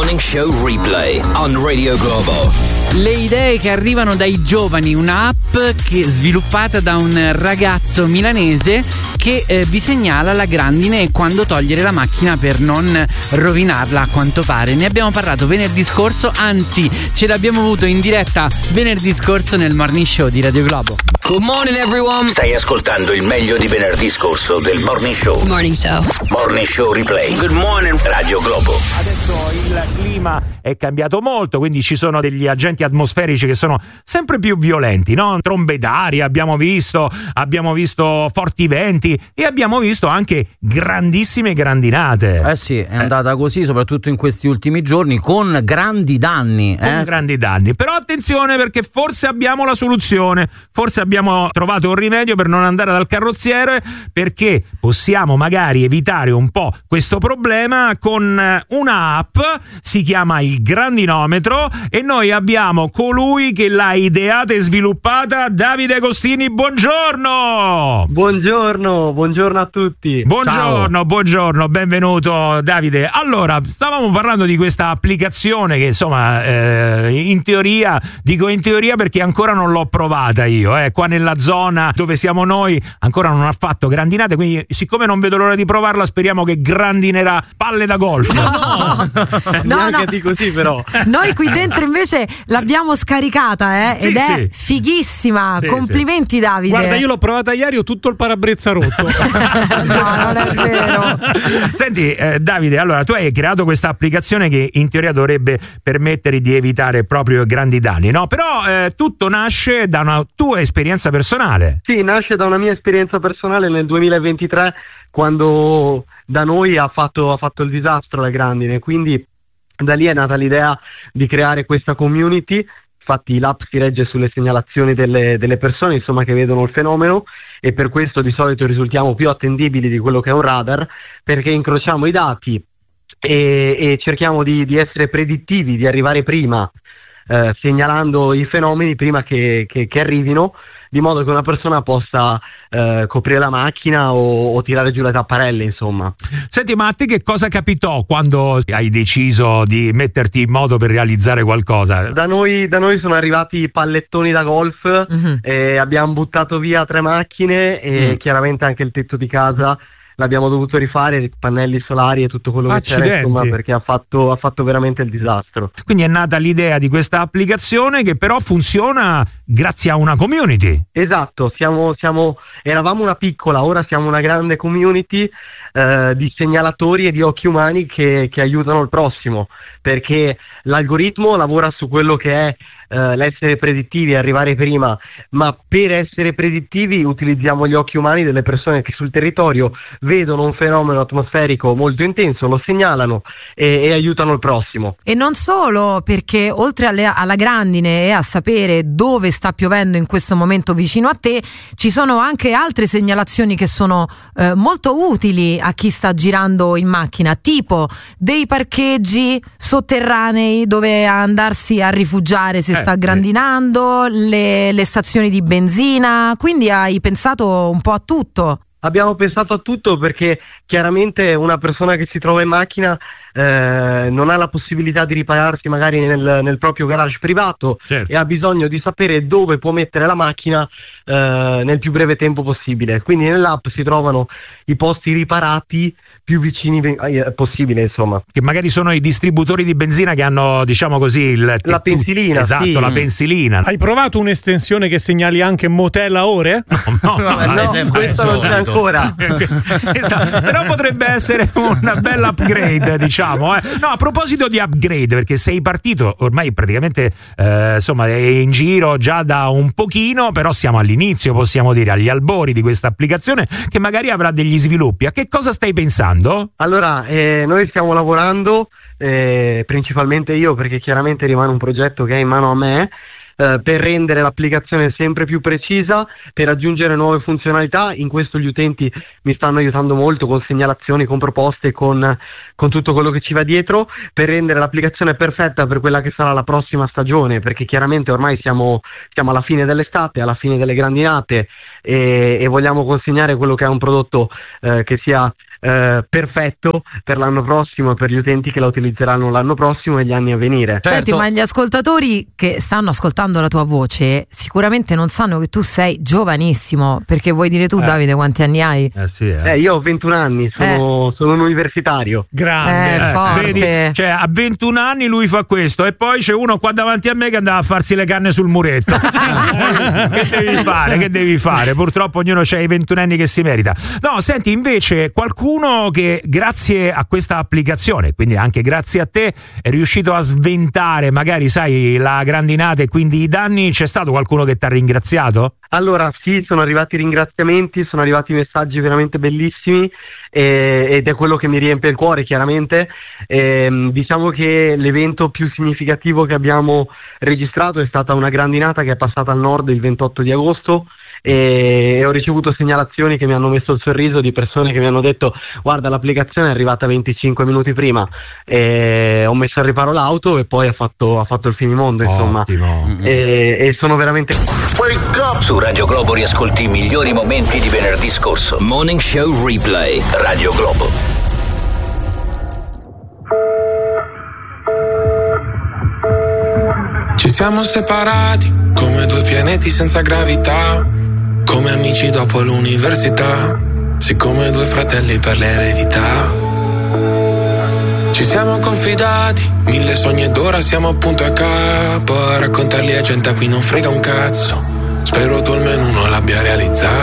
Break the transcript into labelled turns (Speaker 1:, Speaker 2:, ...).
Speaker 1: Morning Show Replay on Radio Globo.
Speaker 2: Le idee che arrivano dai giovani, un'app sviluppata da un ragazzo milanese che vi segnala la grandine e quando togliere la macchina per non rovinarla, a quanto pare. Ne abbiamo parlato venerdì scorso, anzi ce l'abbiamo avuto in diretta venerdì scorso nel Morning Show di Radio Globo.
Speaker 1: Good morning everyone. Stai ascoltando il meglio di venerdì scorso del Morning Show. Morning Show Replay. Good morning Radio Globo.
Speaker 3: Adesso il clima è cambiato molto, quindi ci sono degli agenti atmosferici che sono sempre più violenti, no? Trombe d'aria abbiamo visto forti venti e abbiamo visto anche grandissime grandinate.
Speaker 4: Sì, è andata così soprattutto in questi ultimi giorni con grandi danni.
Speaker 3: Con grandi danni. Però attenzione, perché forse abbiamo la soluzione, forse abbiamo trovato un rimedio per non andare dal carrozziere, perché possiamo magari evitare un po' questo problema con una app, si chiama il Grandinometro e noi abbiamo colui che l'ha ideata e sviluppata, Davide Agostini. Buongiorno
Speaker 5: a tutti.
Speaker 3: Buongiorno, benvenuto Davide. Allora, stavamo parlando di questa applicazione che insomma in teoria perché ancora non l'ho provata io, qua nella zona dove siamo noi ancora non ha fatto grandinate, quindi siccome non vedo l'ora di provarla speriamo che grandinerà palle da golf.
Speaker 5: No. Di così però.
Speaker 6: Noi qui dentro invece l'abbiamo scaricata ed è fighissima. Complimenti Davide.
Speaker 7: Guarda, io l'ho provata ieri, ho tutto il parabrezza rotto.
Speaker 6: No, non è vero.
Speaker 3: Senti Davide, allora tu hai creato questa applicazione che in teoria dovrebbe permettere di evitare proprio grandi danni, no? Però tutto nasce da una tua esperienza personale.
Speaker 5: Sì, nasce da una mia esperienza personale nel 2023, quando da noi ha fatto il disastro la grandine, quindi da lì è nata l'idea di creare questa community. Infatti l'app si regge sulle segnalazioni delle persone, insomma, che vedono il fenomeno, e per questo di solito risultiamo più attendibili di quello che è un radar, perché incrociamo i dati e cerchiamo di essere predittivi, di arrivare prima, segnalando i fenomeni prima che arrivino, di modo che una persona possa coprire la macchina o tirare giù le tapparelle, insomma.
Speaker 3: Senti, ma a te che cosa capitò quando hai deciso di metterti in moto per realizzare qualcosa?
Speaker 5: Da noi sono arrivati i pallettoni da golf, e abbiamo buttato via 3 macchine e chiaramente anche il tetto di casa l'abbiamo dovuto rifare, pannelli solari e tutto quello che c'era, insomma, perché ha fatto veramente il disastro.
Speaker 3: Quindi è nata l'idea di questa applicazione che però funziona grazie a una community.
Speaker 5: Esatto, eravamo una piccola, ora siamo una grande community di segnalatori e di occhi umani che aiutano il prossimo, perché l'algoritmo lavora su quello che è l'essere predittivi e arrivare prima, ma per essere predittivi utilizziamo gli occhi umani delle persone che sul territorio vedono un fenomeno atmosferico molto intenso, lo segnalano e aiutano il prossimo.
Speaker 6: E non solo, perché oltre alla grandine e a sapere dove sta piovendo in questo momento vicino a te, ci sono anche altre segnalazioni che sono molto utili a chi sta girando in macchina, tipo dei parcheggi sotterranei dove andarsi a rifugiare se sta grandinando, le stazioni di benzina. Quindi hai pensato un po' a tutto.
Speaker 5: Abbiamo pensato a tutto, perché chiaramente una persona che si trova in macchina non ha la possibilità di ripararsi magari nel proprio garage privato, e ha bisogno di sapere dove può mettere la macchina nel più breve tempo possibile. Quindi nell'app si trovano i posti riparati più vicini possibile, insomma. Che
Speaker 3: magari sono i distributori di benzina che hanno, diciamo così, la
Speaker 5: pensilina.
Speaker 3: Esatto, sì. La pensilina.
Speaker 7: Hai provato un'estensione che segnali anche motel a ore?
Speaker 5: No, questo non c'è ancora.
Speaker 3: Però potrebbe essere una bella upgrade, diciamo. No, a proposito di upgrade, perché sei partito ormai praticamente insomma è in giro già da un pochino, però siamo all'inizio, possiamo dire, agli albori di questa applicazione che magari avrà degli sviluppi. A che cosa stai pensando?
Speaker 5: Allora, noi stiamo lavorando, principalmente io, perché chiaramente rimane un progetto che è in mano a me, per rendere l'applicazione sempre più precisa, per aggiungere nuove funzionalità. In questo gli utenti mi stanno aiutando molto con segnalazioni, con proposte, con tutto quello che ci va dietro, per rendere l'applicazione perfetta per quella che sarà la prossima stagione, perché chiaramente ormai siamo alla fine dell'estate, alla fine delle grandinate, e vogliamo consegnare quello che è un prodotto che sia perfetto per l'anno prossimo e per gli utenti che la utilizzeranno l'anno prossimo e gli anni a venire.
Speaker 6: Senti, ma gli ascoltatori che stanno ascoltando la tua voce sicuramente non sanno che tu sei giovanissimo, perché vuoi dire tu, Davide, quanti anni hai?
Speaker 5: Io ho 21 anni, sono un universitario.
Speaker 7: Grande,
Speaker 6: forte.
Speaker 3: Vedi, cioè a 21 anni lui fa questo e poi c'è uno qua davanti a me che andava a farsi le canne sul muretto. Che devi fare? Purtroppo ognuno c'ha i 21 anni che si merita. No, senti, invece qualcuno che grazie a questa applicazione, quindi anche grazie a te, è riuscito a sventare magari, sai, la grandinata e quindi i danni. C'è stato qualcuno che ti ha ringraziato?
Speaker 5: Allora sì, sono arrivati ringraziamenti, sono arrivati messaggi veramente bellissimi ed è quello che mi riempie il cuore, chiaramente. Diciamo che l'evento più significativo che abbiamo registrato è stata una grandinata che è passata al nord il 28 di agosto e ho ricevuto segnalazioni che mi hanno messo il sorriso di persone che mi hanno detto: guarda, l'applicazione è arrivata 25 minuti prima, ho messo al riparo l'auto e poi ha fatto il finimondo, insomma. E sono veramente...
Speaker 1: Su Radio Globo riascolti i migliori momenti di venerdì scorso. Morning Show Replay. Radio Globo.
Speaker 8: Ci siamo separati come due pianeti senza gravità, come amici dopo l'università, siccome due fratelli per l'eredità. Ci siamo confidati, 1000 sogni ed ora siamo appunto a capo. A raccontarli a gente a cui non frega un cazzo, spero tu almeno uno l'abbia realizzato.